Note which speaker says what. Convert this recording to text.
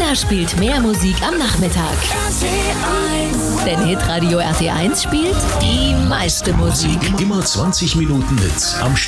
Speaker 1: Keiner spielt mehr Musik am Nachmittag. Denn Hitradio RT1 spielt die meiste Musik.
Speaker 2: Immer 20 Minuten Hits am